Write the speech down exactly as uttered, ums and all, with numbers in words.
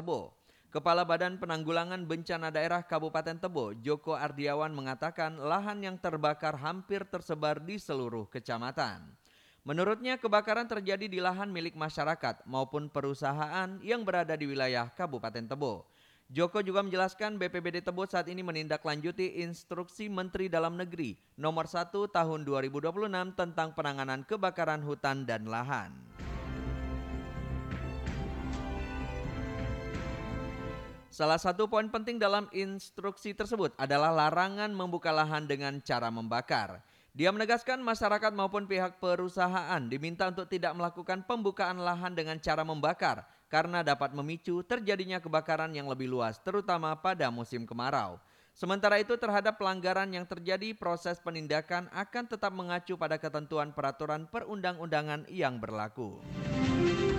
Tebo. Kepala Badan Penanggulangan Bencana Daerah Kabupaten Tebo, Joko Ardiawan mengatakan lahan yang terbakar hampir tersebar di seluruh kecamatan. Menurutnya kebakaran terjadi di lahan milik masyarakat maupun perusahaan yang berada di wilayah Kabupaten Tebo. Joko juga menjelaskan B P B D Tebo saat ini menindaklanjuti instruksi Menteri Dalam Negeri nomor satu tahun dua ribu dua puluh enam tentang penanganan kebakaran hutan dan lahan. Salah satu poin penting dalam instruksi tersebut adalah larangan membuka lahan dengan cara membakar. Dia menegaskan masyarakat maupun pihak perusahaan diminta untuk tidak melakukan pembukaan lahan dengan cara membakar karena dapat memicu terjadinya kebakaran yang lebih luas, terutama pada musim kemarau. Sementara itu terhadap pelanggaran yang terjadi, proses penindakan akan tetap mengacu pada ketentuan peraturan perundang-undangan yang berlaku.